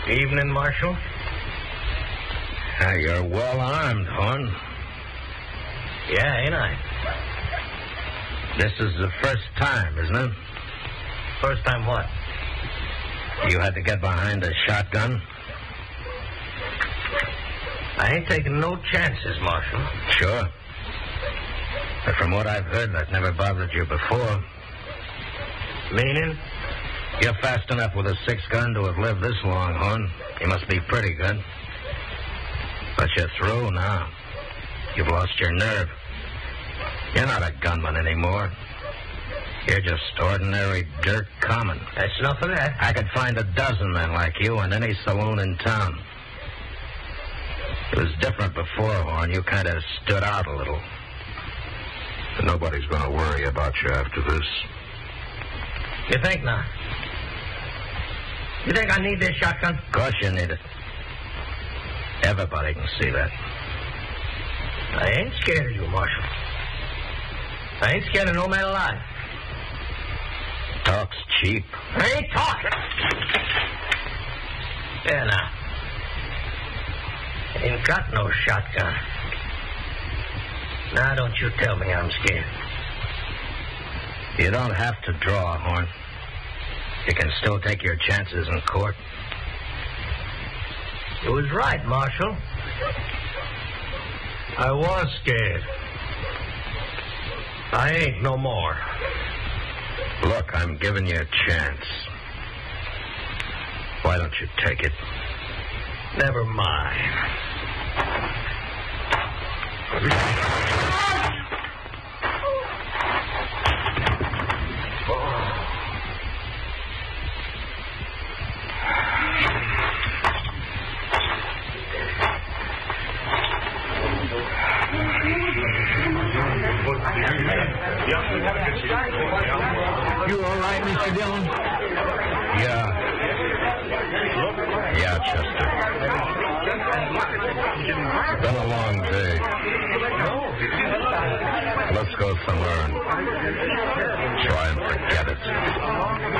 Evening, Marshal. You're well armed, Horn. Yeah, ain't I? This is the first time, isn't it? First time what? You had to get behind a shotgun? I ain't taking no chances, Marshal. Sure. But from what I've heard, that never bothered you before. Meaning? You're fast enough with a 6-gun to have lived this long, Horn. You must be pretty good. But you're through now. You've lost your nerve. You're not a gunman anymore. You're just ordinary dirt common. That's enough of that. I could find a dozen men like you in any saloon in town. It was different before, Horn. You kind of stood out a little. And nobody's going to worry about you after this. You think not? You think I need this shotgun? Of course you need it. Everybody can see that. I ain't scared of you, Marshal. I ain't scared of no man alive. Talk's cheap. I ain't talking. There now. Ain't got no shotgun. Now don't you tell me I'm scared. You don't have to draw, Horn. You can still take your chances in court. You was right, Marshal. I was scared. I ain't no more. Look, I'm giving you a chance. Why don't you take it? Never mind. You all right, Mr. Dillon? Yeah, Chester. Been a long day. Let's go somewhere and try and forget it.